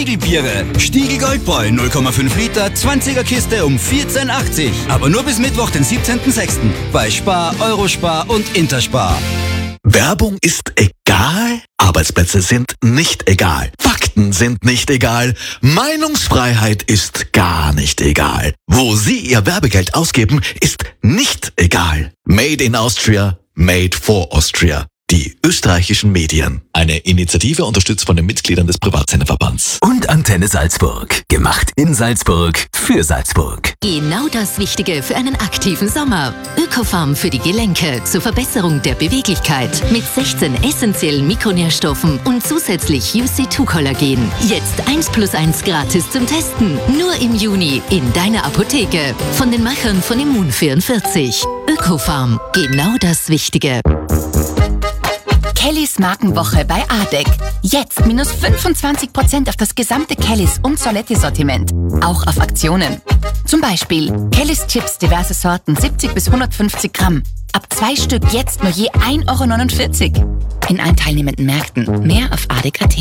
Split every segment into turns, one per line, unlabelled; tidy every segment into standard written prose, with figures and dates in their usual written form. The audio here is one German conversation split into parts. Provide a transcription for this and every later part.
Biere. Stiegl Goldbräu 0,5 Liter, 20er Kiste um 14,80. Aber nur bis Mittwoch, den 17.06. bei Spar, Eurospar und Interspar.
Werbung ist egal, Arbeitsplätze sind nicht egal, Fakten sind nicht egal, Meinungsfreiheit ist gar nicht egal. Wo Sie Ihr Werbegeld ausgeben, ist nicht egal. Made in Austria, made for Austria. Die österreichischen Medien. Eine Initiative unterstützt von den Mitgliedern des Privatsenderverbands.
Und Antenne Salzburg. Gemacht in Salzburg für Salzburg.
Genau das Wichtige für einen aktiven Sommer. Ökofarm für die Gelenke zur Verbesserung der Beweglichkeit. Mit 16 essentiellen Mikronährstoffen und zusätzlich UC2-Kollagen. Jetzt 1+1 gratis zum Testen. Nur im Juni in deiner Apotheke. Von den Machern von Immun44. Ökofarm. Genau das Wichtige.
Kellys Markenwoche bei ADEC. Jetzt minus 25% auf das gesamte Kellys und Soletti-Sortiment. Auch auf Aktionen. Zum Beispiel Kellys Chips, diverse Sorten, 70 bis 150 Gramm. Ab 2 Stück jetzt nur je 1,49 €. In allen teilnehmenden Märkten. Mehr auf ADEC.at.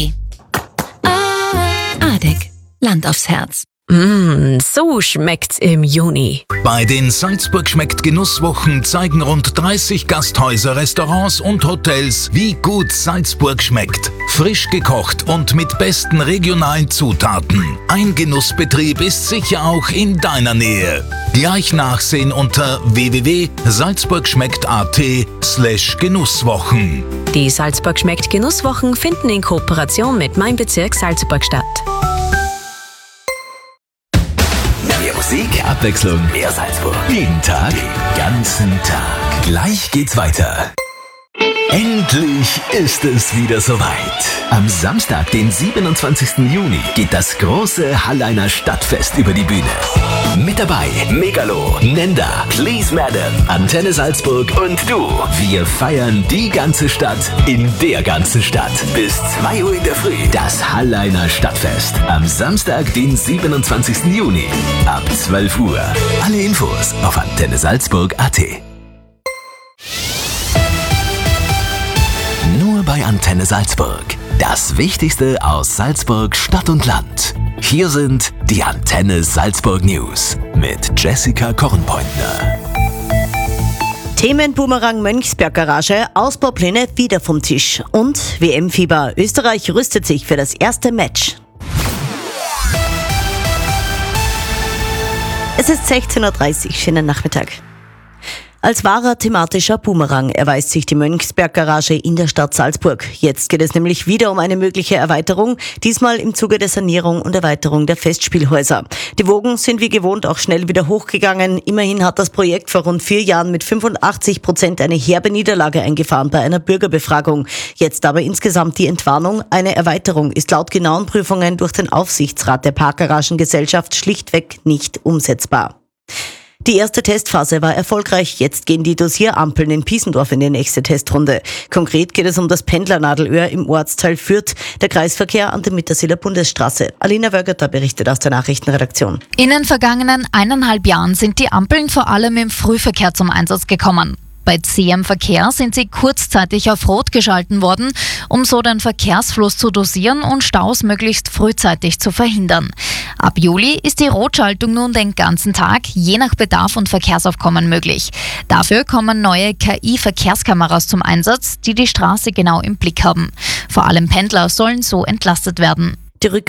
ADEC. Land aufs Herz.
So schmeckt's im Juni.
Bei den Salzburg schmeckt Genusswochen zeigen rund 30 Gasthäuser, Restaurants und Hotels, wie gut Salzburg schmeckt. Frisch gekocht und mit besten regionalen Zutaten. Ein Genussbetrieb ist sicher auch in deiner Nähe. Gleich nachsehen unter www.salzburgschmeckt.at/Genusswochen.
Die Salzburg schmeckt Genusswochen finden in Kooperation mit Mein Bezirk Salzburg statt.
Mehr Musik, Abwechslung, mehr Salzburg. Jeden Tag, den ganzen Tag. Gleich geht's weiter. Endlich ist es wieder soweit. Am Samstag, den 27. Juni, geht das große Halleiner Stadtfest über die Bühne. Mit dabei Megalo, Nenda, Please Madam, Antenne Salzburg und du. Wir feiern die ganze Stadt in der ganzen Stadt. Bis 2 Uhr in der Früh. Das Halleiner Stadtfest. Am Samstag, den 27. Juni. Ab 12 Uhr. Alle Infos auf antennesalzburg.at. Nur bei Antenne Salzburg. Das Wichtigste aus Salzburg, Stadt und Land. Hier sind die Antenne Salzburg News mit Jessica Kornpointner.
Themenboomerang Mönchsberg-Garage, Ausbaupläne wieder vom Tisch. Und WM-Fieber. Österreich rüstet sich für das erste Match. Es ist 16:30 Uhr. Schönen Nachmittag. Als wahrer thematischer Boomerang erweist sich die Mönchsberg-Garage in der Stadt Salzburg. Jetzt geht es nämlich wieder um eine mögliche Erweiterung, diesmal im Zuge der Sanierung und Erweiterung der Festspielhäuser. Die Wogen sind wie gewohnt auch schnell wieder hochgegangen. Immerhin hat das Projekt vor rund 4 Jahren mit 85% eine herbe Niederlage eingefahren bei einer Bürgerbefragung. Jetzt aber insgesamt die Entwarnung. Eine Erweiterung ist laut genauen Prüfungen durch den Aufsichtsrat der Parkgaragengesellschaft schlichtweg nicht umsetzbar. Die erste Testphase war erfolgreich. Jetzt gehen die Dosirampeln in Piesendorf in die nächste Testrunde. Konkret geht es um das Pendlernadelöhr im Ortsteil Fürth, der Kreisverkehr an der Mittersiler Bundesstraße. Alina Wörgerter berichtet aus der Nachrichtenredaktion.
In den vergangenen 1,5 Jahren sind die Ampeln vor allem im Frühverkehr zum Einsatz gekommen. Bei zähem Verkehr sind sie kurzzeitig auf Rot geschalten worden, um so den Verkehrsfluss zu dosieren und Staus möglichst frühzeitig zu verhindern. Ab Juli ist die Rotschaltung nun den ganzen Tag, je nach Bedarf und Verkehrsaufkommen möglich. Dafür kommen neue KI-Verkehrskameras zum Einsatz, die die Straße genau im Blick haben. Vor allem Pendler sollen so entlastet werden.
Die